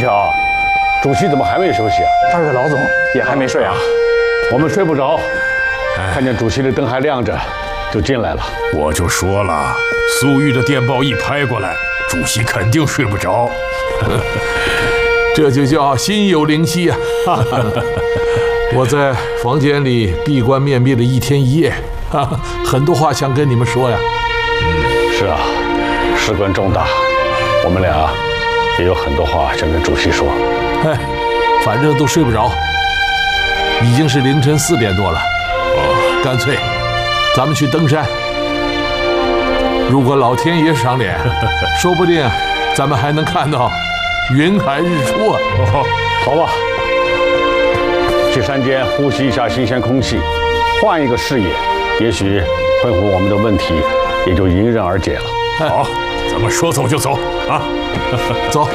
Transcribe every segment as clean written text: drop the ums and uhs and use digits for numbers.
巧，主席怎么还没休息啊？ 二位老总也还没睡啊？ 我们睡不着，看见主席的灯还亮着，就进来了。 我就说了，粟裕的电报一拍过来，主席肯定睡不着。 这就叫心有灵犀啊！我在房间里闭关面壁了1天1夜，很多话想跟你们说呀。 是啊，事关重大，我们俩也有很多话想跟主席说。 哎，反正都睡不着，已经是凌晨4点多了。干脆，咱们去登山。如果老天爷赏脸，说不定咱们还能看到云海日出啊！ 好吧，去山间呼吸一下新鲜空气，换一个视野，也许困惑我们的问题也就迎刃而解了。 好，咱们说走就走啊！ 走。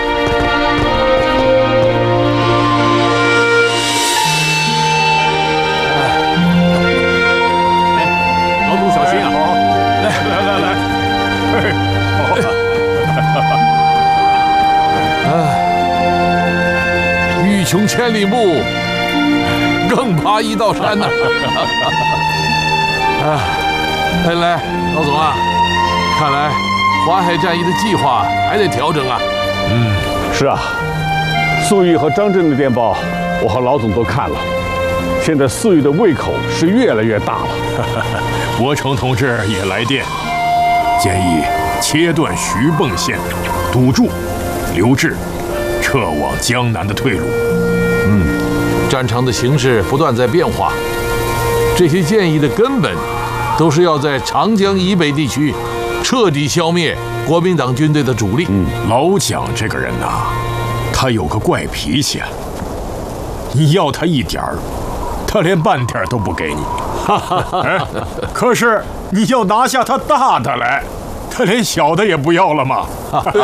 老总小心啊！来， 欲穷千里目，更爬一道山呐！来，老总啊，看来淮海战役的计划还得调整啊。 是啊，粟裕和张震的电报，我和老总都看了。现在粟裕的胃口是越来越大了。 伯承同志也来电，建议切断徐蚌线，堵住刘峙撤往江南的退路。 战场的形势不断在变化，这些建议的根本都是要在长江以北地区彻底消灭国民党军队的主力。 老蒋这个人呐，他有个怪脾气啊，你要他一点儿，他连半点都不给你。可是你要拿下他大的来，他连小的也不要了吗？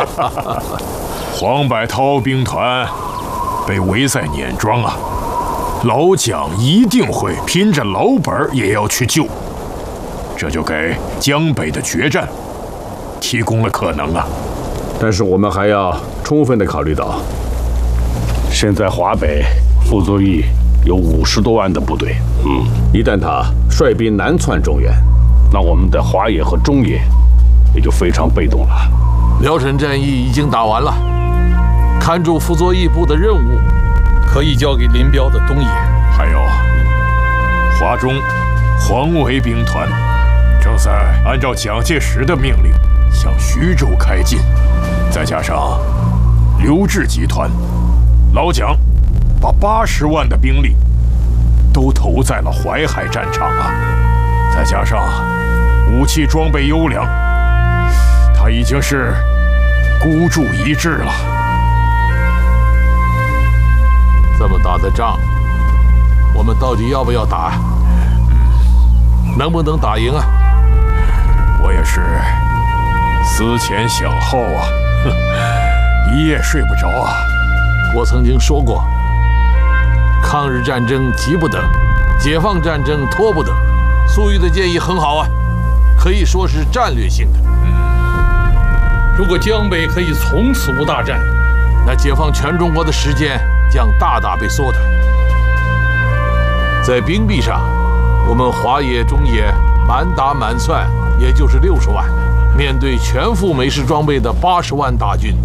黄百韬兵团被围在碾庄啊，老蒋一定会拼着老本也要去救，这就给江北的决战提供了可能啊。 但是我们还要充分地考虑到，现在华北傅作义有50多万的部队，一旦他率兵南窜中原，那我们的华野和中野也就非常被动了。 辽沈战役已经打完了，看住傅作义部的任务可以交给林彪的东野。 还有华中黄维兵团正在按照蒋介石的命令向徐州开进，再加上刘峙集团，老蒋把80万的兵力都投在了淮海战场啊，再加上武器装备优良，他已经是孤注一掷了。 这么大的仗，我们到底要不要打？能不能打赢啊？ 我也是思前想后啊，一夜睡不着啊。 我曾经说过，抗日战争急不得，解放战争拖不得。粟裕的建议很好啊，可以说是战略性的。 如果江北可以从此无大战， 那解放全中国的时间将大大被缩短。在兵力上，我们华野、中野满打满算也就是60万，面对全副美式装备的80万大军，